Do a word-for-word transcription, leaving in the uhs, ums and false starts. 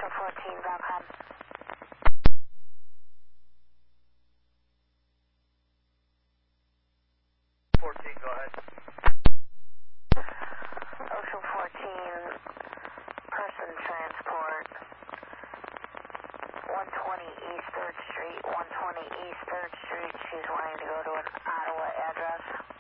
Ocean fourteen, Valcon. fourteen, go ahead. Ocean fourteen, person transport, one twenty East third Street, one twenty East third Street. She's wanting to go to an Ottawa address.